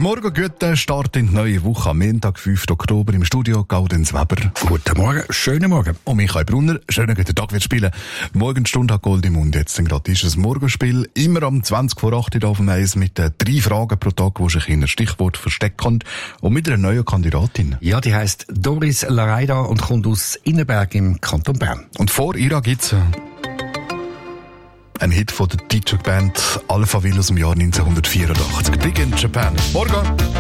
Guten Morgen, guten Start in die neue Woche am Montag, 5. Oktober im Studio Gaudenz Weber. Guten Morgen, schönen Morgen. Und Michael Brunner, schönen guten Tag, wird spielen. Morgenstunde hat Gold im Mund. Jetzt gerade ist ein Morgenspiel, immer am 20 vor 8 Uhr auf dem Eis mit 3 Fragen pro Tag, wo sich in ein Stichwort verstecken kann. Und mit einer neuen Kandidatin. Ja, die heisst Doris Lareida und kommt aus Innenberg im Kanton Bern. Und vor ihr gibt's ein Hit von der DJ-Band Alphaville aus dem Jahr 1984. Big in Japan. Morgen!